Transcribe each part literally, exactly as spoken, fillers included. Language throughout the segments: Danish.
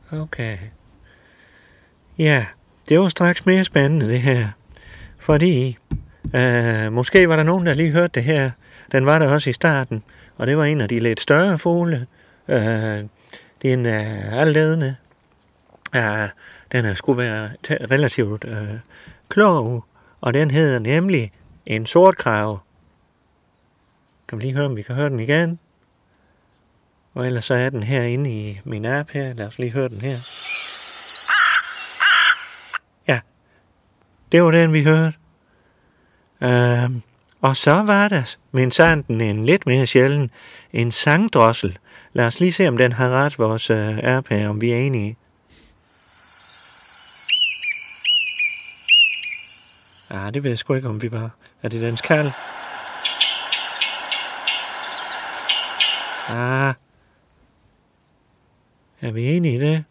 Okay. Ja, det var straks mere spændende, det her. Fordi, øh, måske var der nogen, der lige hørte det her. Den var der også i starten, og det var en af de lidt større fugle. Øh, det er en øh, alledende. Øh, den er skulle være t- relativt øh, klog, og den hedder nemlig en sortkrave. Kan vi lige høre, om vi kan høre den igen? Og ellers så er den herinde i min app her. Lad os lige høre den her. Ja, det var den, vi hørte. Øhm, og så var der min sanden en lidt mere sjælden, en sangdrossel. Lad os lige se, om den har ret, vores øh, app her, om vi er enige. Ah, det ved jeg sgu ikke, om vi var. Er det dens kald? Ah. Er vi enige i det?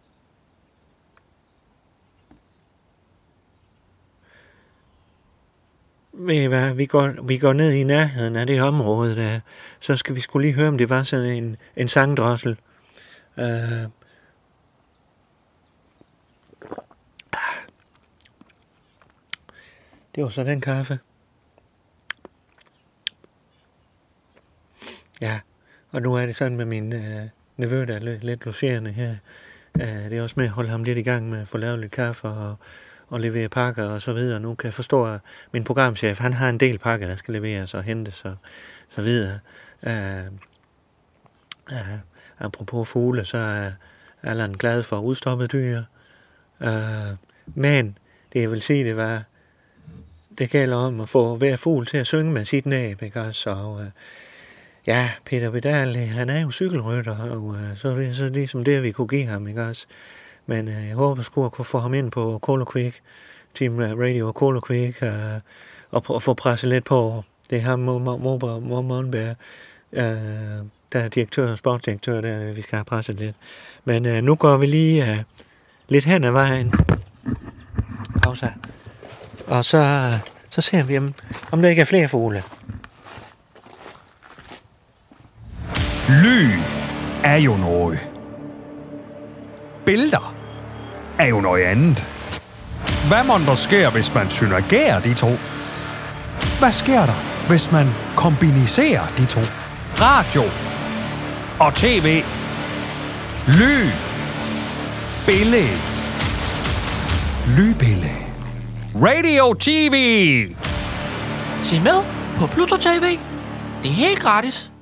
Ved I hvad, vi går, vi går ned i nærheden af det område der, så skal vi skulle lige høre, om det var sådan en, en sangdrossel. Uh, det var så den kaffe. Ja, og nu er det sådan med min uh, nevø, der er lidt, lidt logerende her. Uh, det er også med at holde ham lidt i gang med at få lavet lidt kaffe og og levere pakker og så videre. Nu kan jeg forstå, at min programchef, han har en del pakker, der skal leveres og hentes og så videre. Uh, uh, apropos fugle, så er Allan glad for udstoppet dyr. Uh, men det jeg vil sige, det var, det gælder om at få hver fugl til at synge med sit næb, ikke også? Og uh, ja, Peter Pedal, han er jo cykelrytter, og uh, så er det så ligesom det, vi kunne give ham, ikke også? Men øh, jeg håber sgu at kunne få ham ind på Colo Quick, Team Radio og Colo Quick, øh, og, og få presset lidt på. Det er ham, Mor Monberg, øh, der er direktør og sportsdirektør, der vi skal have presset lidt. Men øh, nu går vi lige øh, lidt hen ad vejen. Pausa. Og så, øh, så ser vi, om, om der ikke er flere fugle. Lyd er jo noget. Billeder er jo noget andet. Hvad mon der sker, hvis man synergerer de to? Hvad sker der, hvis man kombinerer de to? Radio og tv. Lyd. Billede. Lydbillede. Radio T V. Se med på Pluto T V. Det er helt gratis.